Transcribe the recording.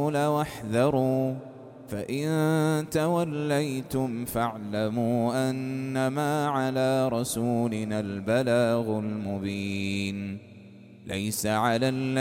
الرسول واحذروا فإن توليتم فاعلموا أنما على رسولنا البلاغ المبين. ليس على